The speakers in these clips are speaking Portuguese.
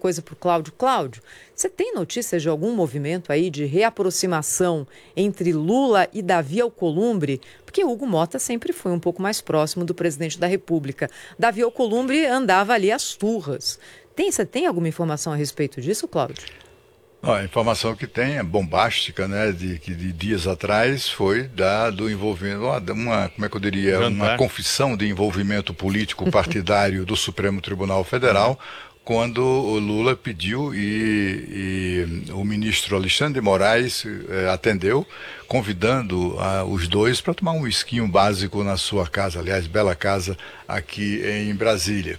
coisa para o Cláudio. Cláudio, você tem notícias de algum movimento aí de reaproximação entre Lula e Davi Alcolumbre? Porque Hugo Mota sempre foi um pouco mais próximo do presidente da República. Davi Alcolumbre andava ali às turras. Você tem alguma informação a respeito disso, Cláudio? A informação que tem é bombástica, né, de dias atrás foi do envolvimento, como é que eu diria, uma confissão de envolvimento político partidário do Supremo Tribunal Federal, quando o Lula pediu e o ministro Alexandre de Moraes atendeu, convidando os dois para tomar um whiskinho básico na sua casa, aliás, bela casa aqui em Brasília.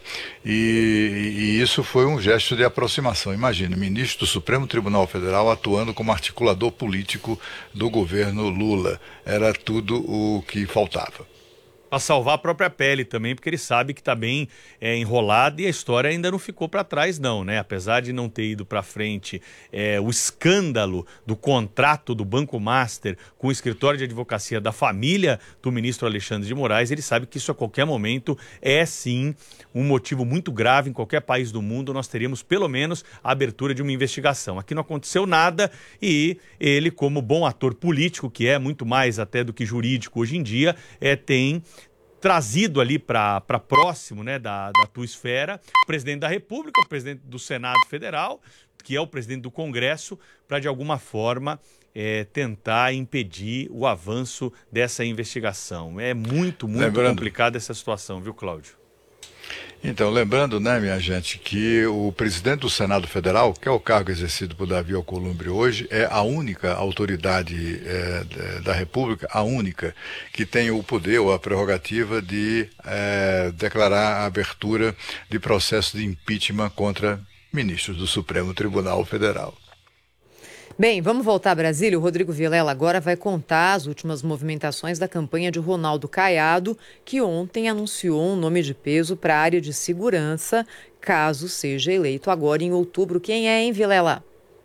E isso foi um gesto de aproximação. Imagina, o ministro do Supremo Tribunal Federal atuando como articulador político do governo Lula. Era tudo o que faltava. Para salvar a própria pele também, porque ele sabe que está bem enrolado e a história ainda não ficou para trás não, né? Apesar de não ter ido para frente o escândalo do contrato do Banco Master com o escritório de advocacia da família do ministro Alexandre de Moraes, ele sabe que isso a qualquer momento é sim um motivo muito grave. Em qualquer país do mundo nós teríamos pelo menos a abertura de uma investigação. Aqui não aconteceu nada e ele, como bom ator político, que é muito mais até do que jurídico hoje em dia, tem trazido ali para próximo, né, da tua esfera o presidente da República, o presidente do Senado Federal, que é o presidente do Congresso, para de alguma forma tentar impedir o avanço dessa investigação. É muito complicada essa situação, viu, Cláudio? Então, lembrando, né, minha gente, que o presidente do Senado Federal, que é o cargo exercido por Davi Alcolumbre hoje, é a única autoridade da República, a única que tem o poder ou a prerrogativa de declarar a abertura de processo de impeachment contra ministros do Supremo Tribunal Federal. Bem, vamos voltar a Brasília. O Rodrigo Vilela agora vai contar as últimas movimentações da campanha de Ronaldo Caiado, que ontem anunciou um nome de peso para a área de segurança, caso seja eleito agora em outubro. Quem é, hein, Vilela?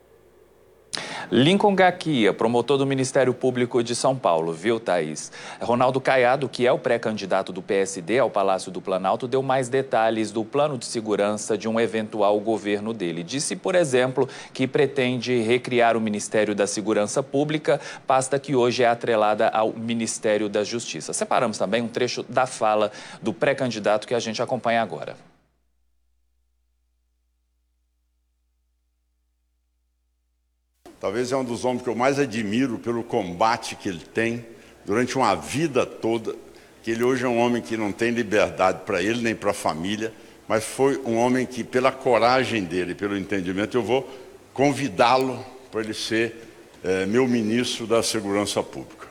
Lincoln Gaquia, promotor do Ministério Público de São Paulo, viu, Thaís? Ronaldo Caiado, que é o pré-candidato do PSD ao Palácio do Planalto, deu mais detalhes do plano de segurança de um eventual governo dele. Disse, por exemplo, que pretende recriar o Ministério da Segurança Pública, pasta que hoje é atrelada ao Ministério da Justiça. Separamos também um trecho da fala do pré-candidato que a gente acompanha agora. Talvez é um dos homens que eu mais admiro pelo combate que ele tem durante uma vida toda, que ele hoje é um homem que não tem liberdade para ele nem para a família, mas foi um homem que, pela coragem dele, pelo entendimento, eu vou convidá-lo para ele ser meu ministro da Segurança Pública.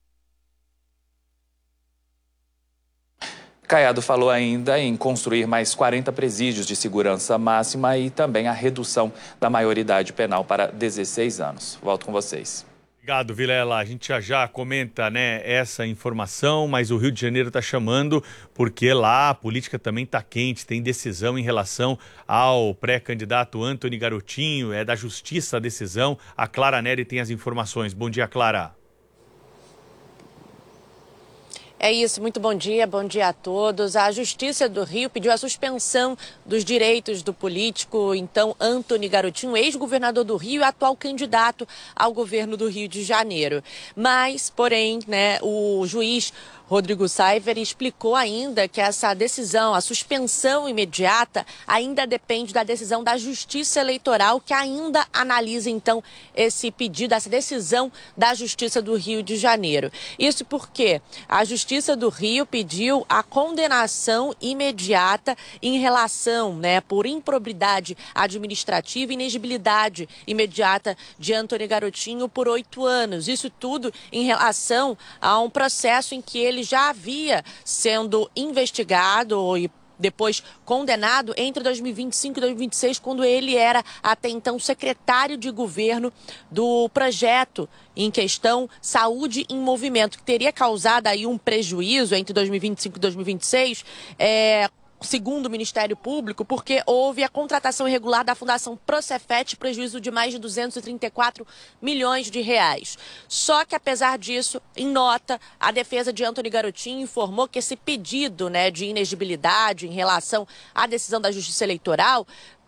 Caiado falou ainda em construir mais 40 presídios de segurança máxima e também a redução da maioridade penal para 16 anos. Volto com vocês. Obrigado, Vilela. A gente já comenta, né, essa informação, mas o Rio de Janeiro está chamando porque lá a política também está quente, tem decisão em relação ao pré-candidato Antony Garotinho, é da Justiça a decisão. A Clara Neri tem as informações. Bom dia, Clara. É isso, muito bom dia a todos. A Justiça do Rio pediu a suspensão dos direitos do político, então, Antony Garotinho, ex-governador do Rio e atual candidato ao governo do Rio de Janeiro. Mas, porém, né, o juiz Rodrigo Saiver explicou ainda que essa decisão, a suspensão imediata, ainda depende da decisão da Justiça Eleitoral, que ainda analisa, então, esse pedido, essa decisão da Justiça do Rio de Janeiro. Isso porque a Justiça do Rio pediu a condenação imediata em relação, né, por improbidade administrativa e inegibilidade imediata de Antony Garotinho por 8 anos. Isso tudo em relação a um processo em que ele já havia sendo investigado e depois condenado entre 2025 e 2026, quando ele era até então secretário de governo do projeto em questão Saúde em Movimento, que teria causado aí um prejuízo entre 2025 e 2026, segundo o Ministério Público, porque houve a contratação irregular da Fundação Procefet, prejuízo de mais de 234 milhões de reais. Só que, apesar disso, em nota, a defesa de Antony Garotinho informou que esse pedido, né, de inegibilidade em relação à decisão da Justiça Eleitoral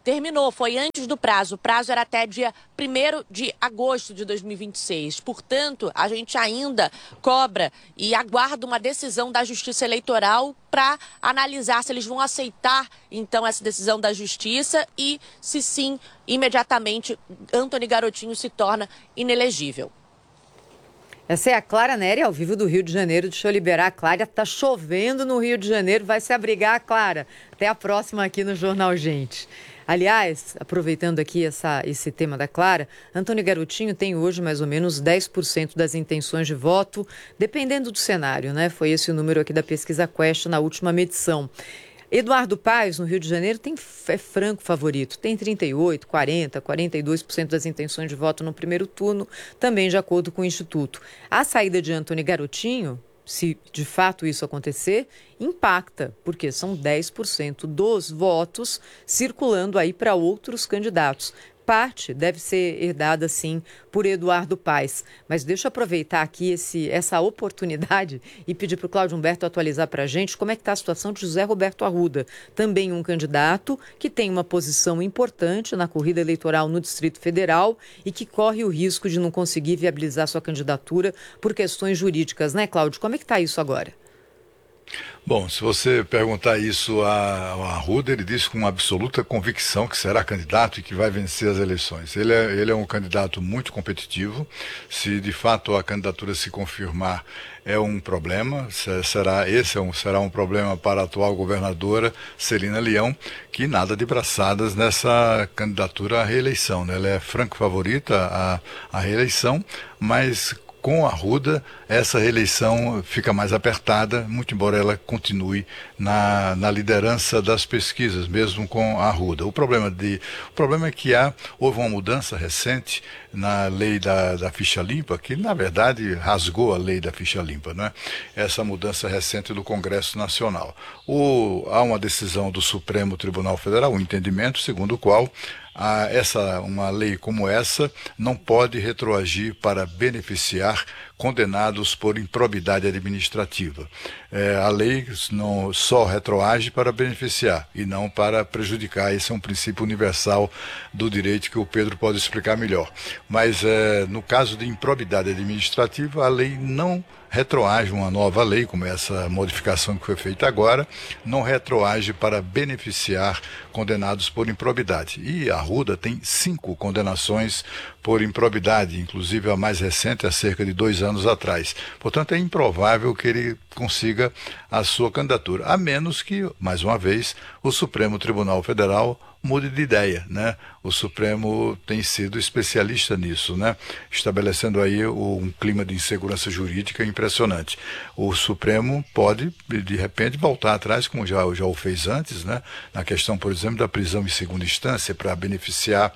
terminou, foi antes do prazo. O prazo era até dia 1º de agosto de 2026. Portanto, a gente ainda cobra e aguarda uma decisão da Justiça Eleitoral para analisar se eles vão aceitar, então, essa decisão da Justiça e, se sim, imediatamente, Antony Garotinho se torna inelegível. Essa é a Clara Neri, ao vivo do Rio de Janeiro. Deixa eu liberar a Clara. Tá chovendo no Rio de Janeiro. Vai se abrigar, Clara. Até a próxima aqui no Jornal Gente. Aliás, aproveitando aqui esse tema da Clara, Antony Garotinho tem hoje mais ou menos 10% das intenções de voto, dependendo do cenário, né? Foi esse o número aqui da pesquisa Quest na última medição. Eduardo Paes, no Rio de Janeiro, é franco favorito. Tem 38%, 40%, 42% das intenções de voto no primeiro turno, também de acordo com o Instituto. A saída de Antony Garotinho, se de fato isso acontecer, impacta, porque são 10% dos votos circulando aí para outros candidatos. Parte deve ser herdada, sim, por Eduardo Paes. Mas deixa eu aproveitar aqui essa oportunidade e pedir para o Cláudio Humberto atualizar para a gente como é que está a situação de José Roberto Arruda, também um candidato que tem uma posição importante na corrida eleitoral no Distrito Federal e que corre o risco de não conseguir viabilizar sua candidatura por questões jurídicas, né, Cláudio? Como é que está isso agora? Bom, se você perguntar isso ao Arruda, ele disse com absoluta convicção que será candidato e que vai vencer as eleições. Ele é um candidato muito competitivo. Se de fato a candidatura se confirmar, é um problema. Será um problema para a atual governadora Celina Leão, que nada de braçadas nessa candidatura à reeleição, né? Ela é franco favorita à reeleição, mas com a Arruda, essa reeleição fica mais apertada, muito embora ela continue na liderança das pesquisas, mesmo com a Arruda. O problema é que houve uma mudança recente na lei da ficha limpa, que na verdade rasgou a lei da ficha limpa, né? Essa mudança recente do Congresso Nacional. Há uma decisão do Supremo Tribunal Federal, um entendimento segundo o qual uma lei como essa não pode retroagir para beneficiar condenados por improbidade administrativa. A lei não só retroage para beneficiar e não para prejudicar. Esse é um princípio universal do direito que o Pedro pode explicar melhor. Mas no caso de improbidade administrativa, a lei não retroage, uma nova lei, como essa modificação que foi feita agora, não retroage para beneficiar condenados por improbidade. E a Arruda tem 5 condenações por improbidade, inclusive a mais recente, há cerca de 2 anos atrás. Portanto, é improvável que ele consiga a sua candidatura, a menos que, mais uma vez, o Supremo Tribunal Federal mude de ideia, né? O Supremo tem sido especialista nisso, né? Estabelecendo aí um clima de insegurança jurídica impressionante. O Supremo pode, de repente, voltar atrás, como já o fez antes, né? Na questão, por exemplo, da prisão em segunda instância, para beneficiar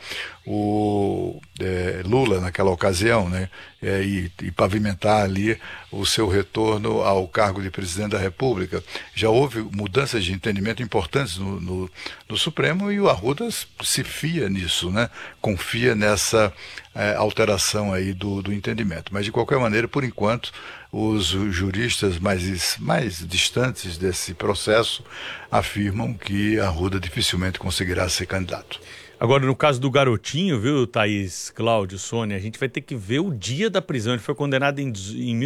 o Lula naquela ocasião, né? E pavimentar ali o seu retorno ao cargo de presidente da República. Já houve mudanças de entendimento importantes no Supremo e o Arruda se fia nisso, né? Confia nessa alteração aí do entendimento. Mas, de qualquer maneira, por enquanto, os juristas mais distantes desse processo afirmam que Arruda dificilmente conseguirá ser candidato. Agora, no caso do Garotinho, viu, Thaís, Cláudio, Sônia, a gente vai ter que ver o dia da prisão. Ele foi condenado em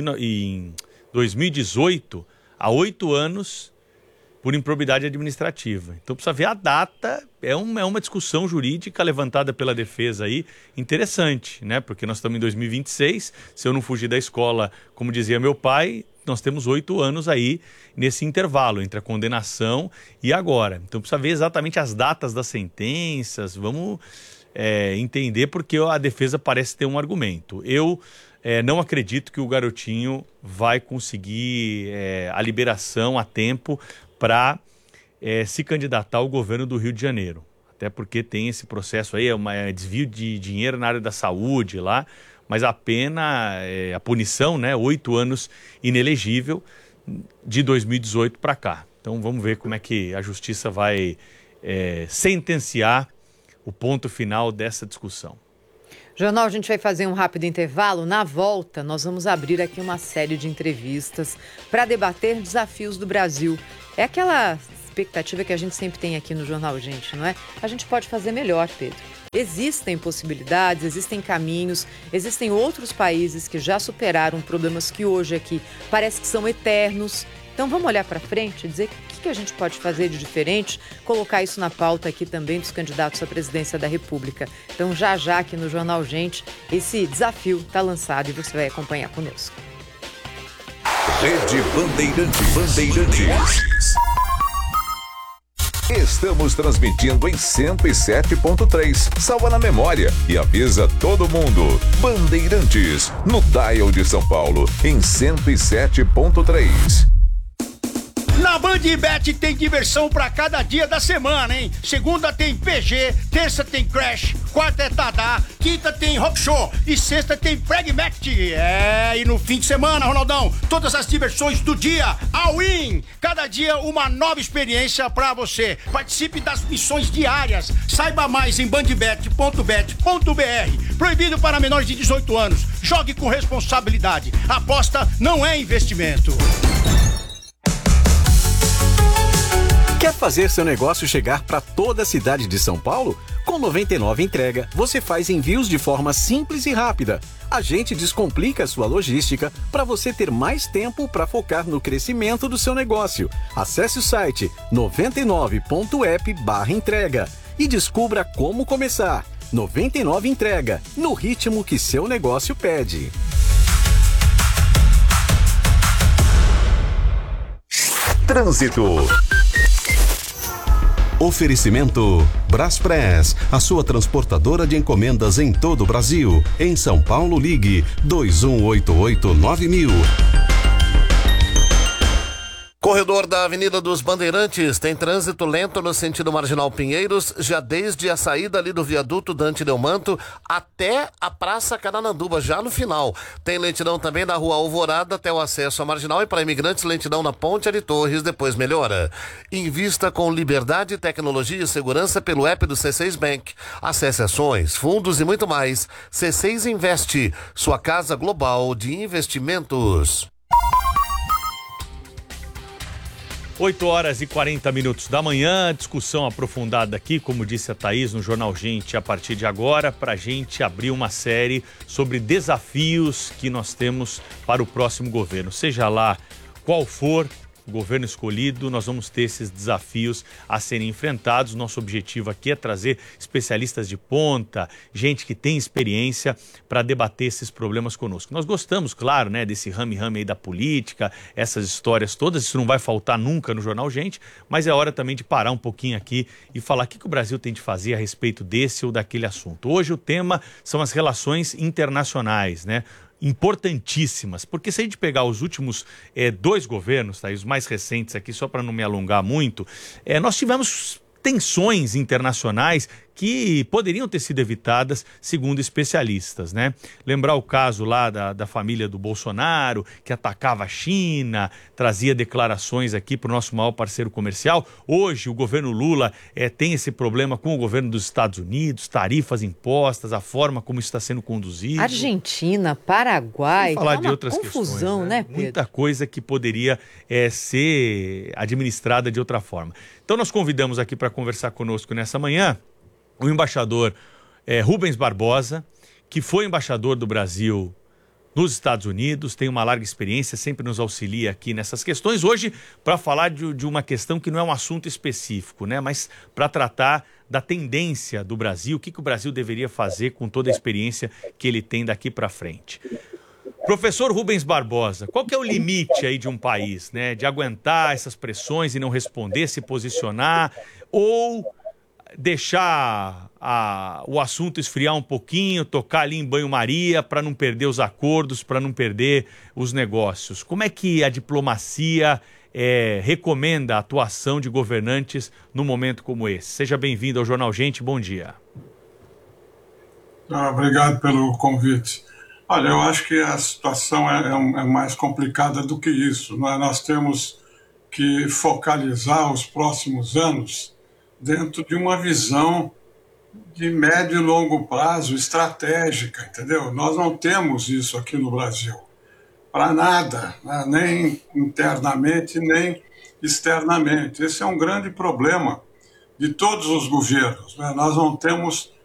2018 a 8 anos por improbidade administrativa. Então precisa ver a data. É uma discussão jurídica levantada pela defesa aí, interessante, né? Porque nós estamos em 2026, se eu não fugir da escola, como dizia meu pai, nós temos 8 anos aí nesse intervalo entre a condenação e agora. Então precisa ver exatamente as datas das sentenças, vamos entender porque a defesa parece ter um argumento. Eu não acredito que o Garotinho vai conseguir a liberação a tempo para se candidatar ao governo do Rio de Janeiro. Até porque tem esse processo aí, desvio de dinheiro na área da saúde lá, mas a pena, a punição, né, 8 anos inelegível de 2018 para cá. Então vamos ver como é que a justiça vai sentenciar o ponto final dessa discussão. Jornal, a gente vai fazer um rápido intervalo. Na volta, nós vamos abrir aqui uma série de entrevistas para debater desafios do Brasil. É aquela expectativa que a gente sempre tem aqui no Jornal Gente, não é? A gente pode fazer melhor, Pedro. Existem possibilidades, existem caminhos, existem outros países que já superaram problemas que hoje aqui parece que são eternos. Então vamos olhar para frente e dizer o que a gente pode fazer de diferente, colocar isso na pauta aqui também dos candidatos à presidência da República. Então já aqui no Jornal Gente, esse desafio está lançado e você vai acompanhar conosco. Rede Bandeirantes. Estamos transmitindo em 107.3. Salva na memória e avisa todo mundo. Bandeirantes, no dial de São Paulo, em 107.3. Na BandBet tem diversão pra cada dia da semana, hein? Segunda tem PG, terça tem Crash, quarta é Tadá, quinta tem Rock Show e sexta tem Pragmatic. E no fim de semana, Ronaldão, todas as diversões do dia, all-in. Cada dia uma nova experiência pra você. Participe das missões diárias. Saiba mais em bandbet.bet.br. Proibido para menores de 18 anos. Jogue com responsabilidade. Aposta não é investimento. Quer fazer seu negócio chegar para toda a cidade de São Paulo? Com 99 Entrega, você faz envios de forma simples e rápida. A gente descomplica a sua logística para você ter mais tempo para focar no crescimento do seu negócio. Acesse o site 99.app/entrega e descubra como começar. 99 Entrega, no ritmo que seu negócio pede. Trânsito. Oferecimento Braspress, a sua transportadora de encomendas em todo o Brasil. Em São Paulo, ligue 2188-9000. Corredor da Avenida dos Bandeirantes tem trânsito lento no sentido Marginal Pinheiros, já desde a saída ali do viaduto Dante Delmanto até a Praça Canananduba, já no final. Tem lentidão também da Rua Alvorada até o acesso à Marginal e para imigrantes lentidão na Ponte de Torres, depois melhora. Invista com liberdade, tecnologia e segurança pelo app do C6 Bank. Acesse ações, fundos e muito mais. C6 Investe, sua casa global de investimentos. 8h40 da manhã, discussão aprofundada aqui, como disse a Thaís, no Jornal Gente, a partir de agora, para a gente abrir uma série sobre desafios que nós temos para o próximo governo. Seja lá qual for o governo escolhido, nós vamos ter esses desafios a serem enfrentados. Nosso objetivo aqui é trazer especialistas de ponta, gente que tem experiência para debater esses problemas conosco. Nós gostamos, claro, né, desse rame-rame aí da política, essas histórias todas, isso não vai faltar nunca no Jornal Gente, mas é hora também de parar um pouquinho aqui e falar o que o Brasil tem de fazer a respeito desse ou daquele assunto. Hoje o tema são as relações internacionais, né? Importantíssimas, porque se a gente pegar os últimos dois governos, tá, os mais recentes aqui, só para não me alongar muito, nós tivemos tensões internacionais que poderiam ter sido evitadas, segundo especialistas, né? Lembrar o caso lá da família do Bolsonaro, que atacava a China, trazia declarações aqui para o nosso maior parceiro comercial. Hoje, o governo Lula tem esse problema com o governo dos Estados Unidos, tarifas impostas, a forma como isso está sendo conduzido. Argentina, Paraguai, falar tá de uma outras confusão, questões, né, Pedro? Muita coisa que poderia ser administrada de outra forma. Então, nós convidamos aqui para conversar conosco nessa manhã o embaixador Rubens Barbosa, que foi embaixador do Brasil nos Estados Unidos, tem uma larga experiência, sempre nos auxilia aqui nessas questões. Hoje, para falar de uma questão que não é um assunto específico, né, mas para tratar da tendência do Brasil, o que o Brasil deveria fazer com toda a experiência que ele tem daqui para frente. Professor Rubens Barbosa, qual que é o limite aí de um país, né, de aguentar essas pressões e não responder, se posicionar, ou deixar o assunto esfriar um pouquinho, tocar ali em banho-maria para não perder os acordos, para não perder os negócios? Como é que a diplomacia recomenda a atuação de governantes num momento como esse? Seja bem-vindo ao Jornal Gente, bom dia. Obrigado pelo convite. Olha, eu acho que a situação é mais complicada do que isso. Nós temos que focalizar os próximos anos dentro de uma visão de médio e longo prazo estratégica, entendeu? Nós não temos isso aqui no Brasil, para nada, né? Nem internamente, nem externamente. Esse é um grande problema de todos os governos, né? Nós não temos